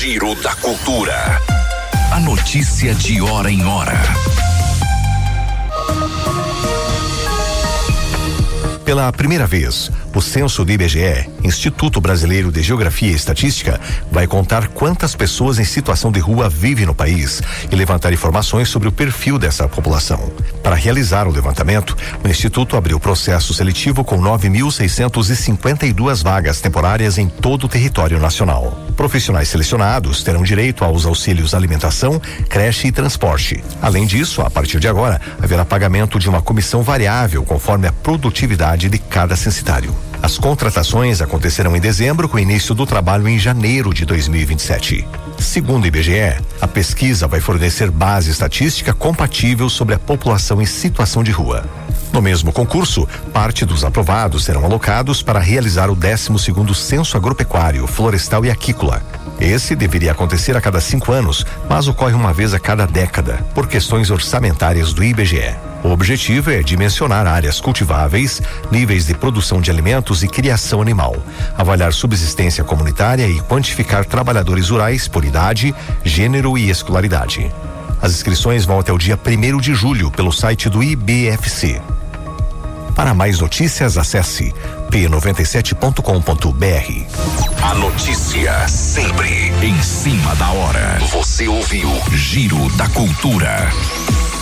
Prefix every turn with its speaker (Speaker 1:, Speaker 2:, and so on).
Speaker 1: Giro da Cultura. A notícia de hora em hora.
Speaker 2: Pela primeira vez, o censo do IBGE, Instituto Brasileiro de Geografia e Estatística, vai contar quantas pessoas em situação de rua vivem no país e levantar informações sobre o perfil dessa população. Para realizar o levantamento, o Instituto abriu processo seletivo com 9.652 vagas temporárias em todo o território nacional. Profissionais selecionados terão direito aos auxílios alimentação, creche e transporte. Além disso, a partir de agora, haverá pagamento de uma comissão variável conforme a produtividade de cada censitário. As contratações acontecerão em dezembro, com início do trabalho em janeiro de 2027. Segundo o IBGE, a pesquisa vai fornecer base estatística compatível sobre a população em situação de rua. No mesmo concurso, parte dos aprovados serão alocados para realizar o 12º Censo Agropecuário, Florestal e Aquícola. Esse deveria acontecer a cada 5 anos, mas ocorre uma vez a cada década, por questões orçamentárias do IBGE. O objetivo é dimensionar áreas cultiváveis, níveis de produção de alimentos e criação animal, avaliar subsistência comunitária e quantificar trabalhadores rurais por idade, gênero e escolaridade. As inscrições vão até o dia 1º de julho pelo site do IBFC. Para mais notícias, acesse p97.com.br.
Speaker 1: A notícia sempre em cima da hora. Você ouviu Giro da Cultura.